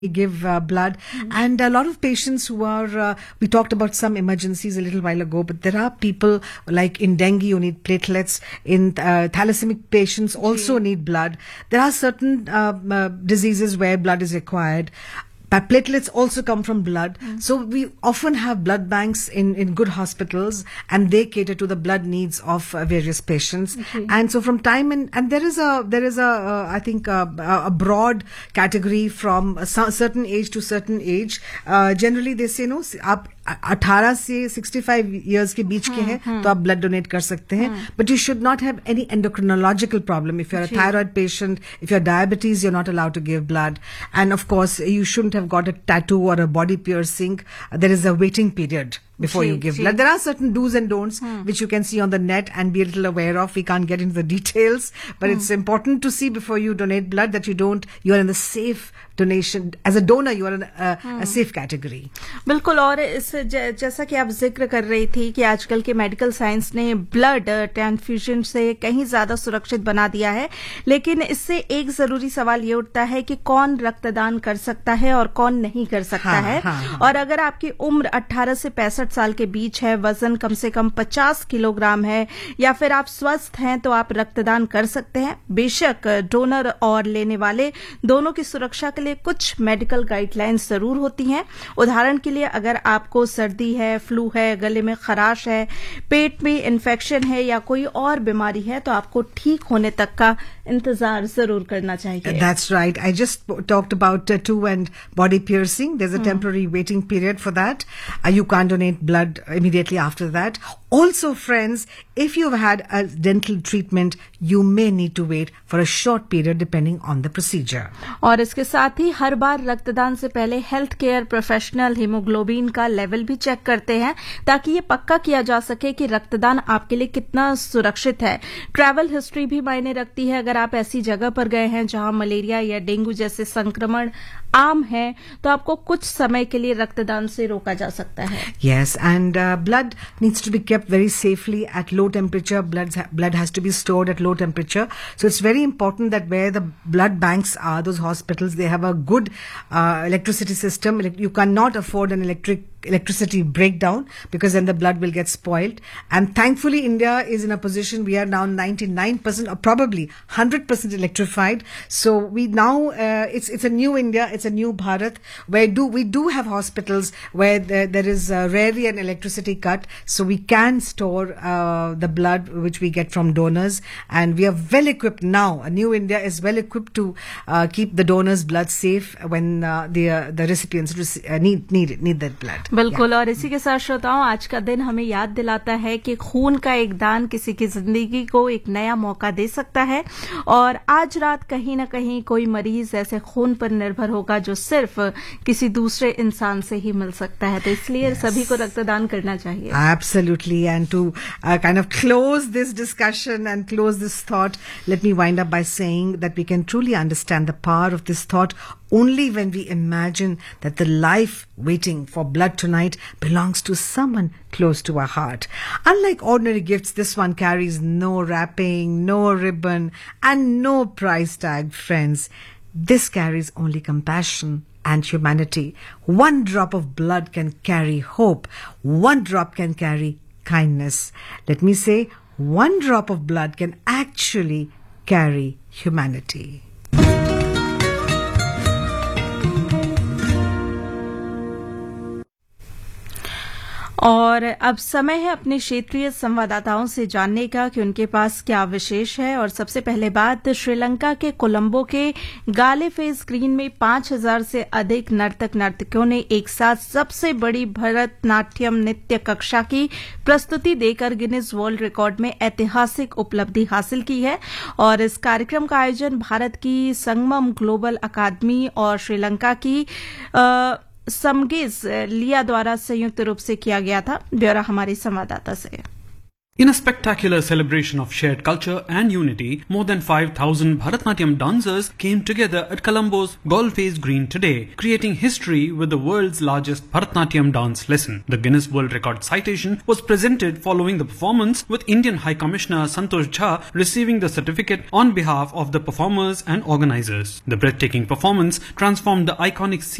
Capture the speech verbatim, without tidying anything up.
give uh, blood. Mm-hmm. And a lot of patients who are, uh, we talked about some emergencies a little while ago, but there are people like in dengue you need platelets, in uh, thalassemia patients also mm-hmm. need blood. There are certain uh, uh, diseases where blood is required. But platelets also come from blood. Mm. So we often have blood banks in, in good hospitals, and they cater to the blood needs of uh, various patients. Okay. And so from time and, and there is a, there is a, uh, I think a, a broad category from a certain age to certain age. Uh, generally they say, no, आप eighteen से sixty-five years के बीच के हैं तो आप blood donate कर सकते हैं. But you should not have any endocrinological problem. If you're a thyroid patient, if you're diabetes, you're not allowed to give blood. And of course, you shouldn't have got a tattoo or a body piercing. There is a waiting period before you give blood. There are certain do's and don'ts hmm. which you can see on the net and be a little aware of. We can't get into the details, but hmm. it's important to see before you donate blood that you don't, you are in the safe donation. As a donor, you are in a, hmm. a safe category. बिल्कुल. और इस जैसा कि आप जिक्र कर रही थी कि आजकल के मेडिकल साइंस ने ब्लड ट्रांसफ्यूजन से कहीं ज्यादा सुरक्षित बना दिया है, लेकिन इससे एक जरूरी सवाल ये उठता है कि कौन रक्तदान कर सकता है और कौन नहीं कर सकता हाँ, है हाँ, हाँ. और अगर आपकी उम्र अठारह से पैंसठ साल के बीच है, वजन कम से कम पचास किलोग्राम है, या फिर आप स्वस्थ हैं, तो आप रक्तदान कर सकते हैं. बेशक डोनर और लेने वाले दोनों की सुरक्षा के लिए कुछ मेडिकल गाइडलाइंस जरूर होती हैं. उदाहरण के लिए अगर आपको सर्दी है, फ्लू है, गले में खराश है, पेट में इन्फेक्शन है या कोई और बीमारी है, तो आपको ठीक होने तक का इंतजार जरूर करना चाहिए. That's right. I just talked about tattoo and body piercing. There's a hmm. temporary waiting period for that. Uh, you can't donate blood immediately after that. Also, friends, if you've had a dental treatment, you may need to wait for a short period depending on the procedure. और इसके साथ ही हर बार रक्तदान से पहले health care professional haemoglobin का level भी check करते हैं, ताकि ये पक्का किया जा सके कि रक्तदान आपके लिए कितना सुरक्षित है. ट्रैवल हिस्ट्री भी मायने रखती है. अगर आप ऐसी जगह पर गए हैं जहां मलेरिया या डेंगू जैसे संक्रमण आम है, तो आपको कुछ समय के लिए रक्तदान से रोका जा सकता है. Yes, and uh, blood needs to be kept very safely at low temperature. Blood blood has to be stored at low temperature. So it's very important that where the blood banks are, those hospitals, they have a good uh, electricity system. You cannot afford an electric electricity breakdown, because then the blood will get spoiled. And thankfully India is in a position, we are now ninety-nine percent or probably one hundred percent electrified. So we now uh, it's it's a new India, it's a new Bharat, where do we do have hospitals where there, there is uh, rarely an electricity cut, so we can store uh, the blood which we get from donors, and we are well equipped now. A new India is well equipped to uh, keep the donors' blood safe when uh, the uh, the recipients uh, need need it, need that blood. बिल्कुल. और इसी के साथ श्रोताओं, आज का दिन हमें याद दिलाता है कि खून का एक दान किसी की जिंदगी को एक नया मौका दे सकता है. और आज रात कहीं ना कहीं कोई मरीज ऐसे खून पर निर्भर होगा जो सिर्फ किसी दूसरे इंसान से ही मिल सकता है. तो इसलिए yes. सभी को रक्तदान करना चाहिए. Absolutely. And to uh, kind of close this discussion and close this thought, let me wind up by saying that we can truly understand the power of this thought only when we imagine that the life waiting for blood tonight belongs to someone close to our heart. Unlike ordinary gifts, this one carries no wrapping, no ribbon, and no price tag, friends. This carries only compassion and humanity. One drop of blood can carry hope. One drop can carry kindness. Let me say, one drop of blood can actually carry humanity. और अब समय है अपने क्षेत्रीय संवाददाताओं से जानने का कि उनके पास क्या विशेष है. और सबसे पहले बात श्रीलंका के कोलंबो के गाले फेस ग्रीन में पांच हजार से अधिक नर्तक नर्तकियों ने एक साथ सबसे बड़ी भरतनाट्यम नृत्य कक्षा की प्रस्तुति देकर गिनीज वर्ल्ड रिकॉर्ड में ऐतिहासिक उपलब्धि हासिल की है. और इस कार्यक्रम का आयोजन भारत की संगमम ग्लोबल अकादमी और श्रीलंका की आ, समगेज लिया द्वारा संयुक्त रूप से किया गया था. ब्यौरा हमारी संवाददाता से. In a spectacular celebration of shared culture and unity, more than five thousand Bharatnatyam dancers came together at Colombo's Galle-Face Green today, creating history with the world's largest Bharatnatyam dance lesson. The Guinness World Record citation was presented following the performance, with Indian High Commissioner Santosh Jha receiving the certificate on behalf of the performers and organizers. The breathtaking performance transformed the iconic